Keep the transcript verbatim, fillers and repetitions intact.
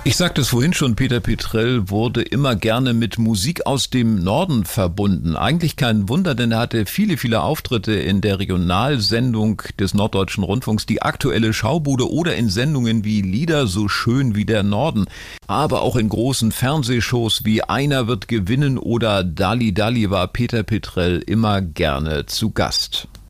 Ich sagte es vorhin schon, Peter Petrell wurde immer gerne mit Musik aus dem Norden verbunden. Eigentlich kein Wunder, denn er hatte viele, viele Auftritte in der Regionalsendung des Norddeutschen Rundfunks, die Aktuelle Schaubude oder in Sendungen wie Lieder so schön wie der Norden. Aber auch in großen Fernsehshows wie Einer wird gewinnen oder Dalli Dalli war Peter Petrell immer gerne zu Gast.